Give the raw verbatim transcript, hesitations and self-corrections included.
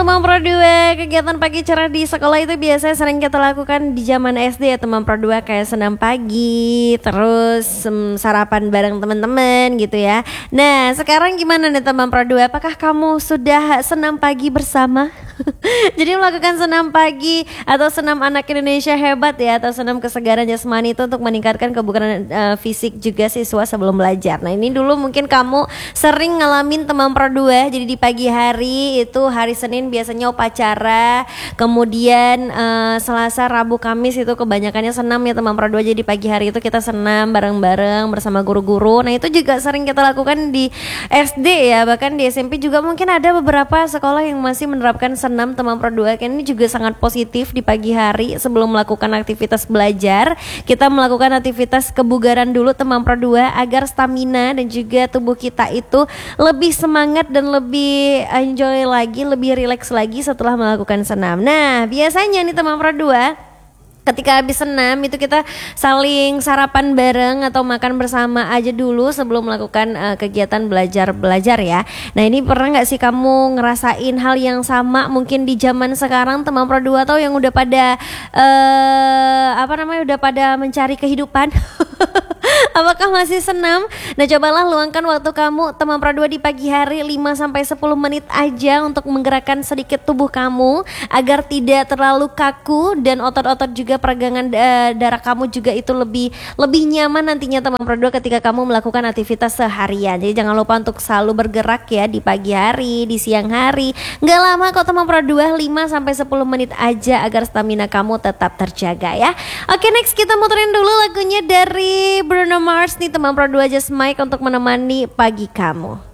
Teman Pro dua, kegiatan pagi cerah di sekolah itu biasanya sering kita lakukan di zaman S D ya teman Pro dua, kayak senam pagi, terus um, sarapan bareng teman-teman gitu ya. Nah sekarang gimana nih teman Pro dua, apakah kamu sudah senam pagi bersama? Jadi melakukan senam pagi atau senam anak Indonesia hebat ya, atau senam kesegaran jasmani itu untuk meningkatkan kebugaran uh, fisik juga siswa sebelum belajar. Nah ini dulu mungkin kamu sering ngalamin teman Pro dua, jadi di pagi hari itu hari Senin biasanya upacara, kemudian uh, Selasa, Rabu, Kamis itu kebanyakannya senam ya teman Pro dua. Jadi pagi hari itu kita senam bareng-bareng bersama guru-guru. Nah itu juga sering kita lakukan di S D ya, bahkan di S M P juga mungkin ada beberapa sekolah yang masih menerapkan senam teman Pro dua. Kan ini juga sangat positif di pagi hari sebelum melakukan aktivitas belajar. Kita melakukan aktivitas kebugaran dulu teman Pro dua agar stamina dan juga tubuh kita itu lebih semangat dan lebih enjoy lagi, lebih rileks lagi setelah melakukan senam. Nah biasanya nih teman Pro dua, ketika habis senam itu kita saling sarapan bareng atau makan bersama aja dulu sebelum melakukan uh, kegiatan belajar-belajar ya. Nah ini pernah nggak sih kamu ngerasain hal yang sama mungkin di zaman sekarang teman Pro dua, atau yang udah pada uh, apa namanya udah pada mencari kehidupan? Apakah masih senam? Nah cobalah luangkan waktu kamu teman Pro dua di pagi hari lima sampai sepuluh menit aja untuk menggerakkan sedikit tubuh kamu agar tidak terlalu kaku dan otot-otot juga peregangan uh, darah kamu juga itu lebih lebih nyaman nantinya teman Pro dua ketika kamu melakukan aktivitas seharian. Jadi jangan lupa untuk selalu bergerak ya di pagi hari, di siang hari. Nggak lama kok teman Pro dua, lima sampai sepuluh menit aja agar stamina kamu tetap terjaga ya. Oke, next kita muterin dulu lagunya dari Bruno Mars nih teman Pro dua, Just Mike untuk menemani pagi kamu.